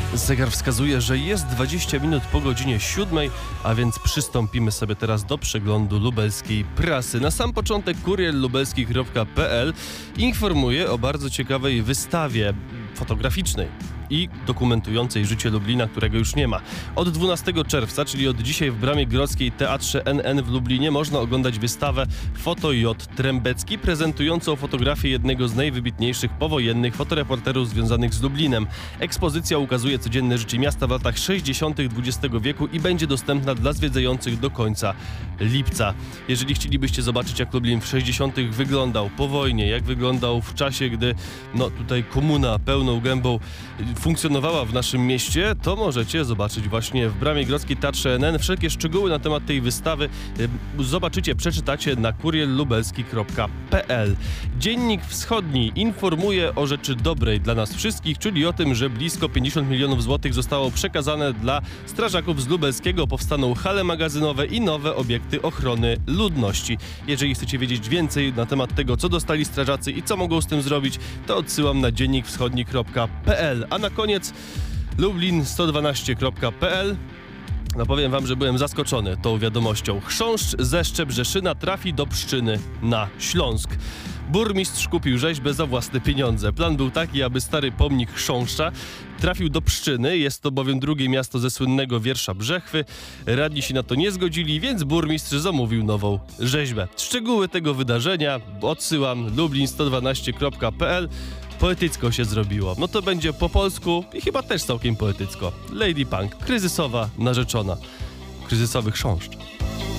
Zegar wskazuje, że jest 20 minut po godzinie 7, a więc przystąpimy sobie teraz do przeglądu lubelskiej prasy. Na sam początek kurierlubelski.pl informuje o bardzo ciekawej wystawie fotograficznej i dokumentującej życie Lublina, którego już nie ma. Od 12 czerwca, czyli od dzisiaj w Bramie Grodzkiej Teatrze NN w Lublinie można oglądać wystawę Foto J. Trębecki prezentującą fotografię jednego z najwybitniejszych powojennych fotoreporterów związanych z Lublinem. Ekspozycja ukazuje codzienne życie miasta w latach 60. XX wieku i będzie dostępna dla zwiedzających do końca lipca. Jeżeli chcielibyście zobaczyć, jak Lublin w 60. wyglądał po wojnie, jak wyglądał w czasie, gdy tutaj komuna pełną gębą funkcjonowała w naszym mieście, to możecie zobaczyć właśnie w Bramie Grodzkiej Teatrze NN. Wszelkie szczegóły na temat tej wystawy zobaczycie, przeczytacie na kurierlubelski.pl. Dziennik Wschodni informuje o rzeczy dobrej dla nas wszystkich, czyli o tym, że blisko 50 milionów złotych zostało przekazane dla strażaków z Lubelskiego. Powstaną hale magazynowe i nowe obiekty ochrony ludności. Jeżeli chcecie wiedzieć więcej na temat tego, co dostali strażacy i co mogą z tym zrobić, to odsyłam na dziennikwschodni.pl. A na koniec lublin112.pl. Powiem wam, że byłem zaskoczony tą wiadomością. Chrząszcz ze Szczebrzeszyna trafi do Pszczyny na Śląsk. Burmistrz kupił rzeźbę za własne pieniądze. Plan był taki, aby stary pomnik chrząszcza trafił do Pszczyny. Jest to bowiem drugie miasto ze słynnego wiersza Brzechwy. Radni się na to nie zgodzili, więc burmistrz zamówił nową rzeźbę. Szczegóły tego wydarzenia odsyłam lublin112.pl. Poetycko się zrobiło. No to będzie po polsku i chyba też całkiem poetycko. Lady Punk, kryzysowa narzeczona. Kryzysowy chrząszcz.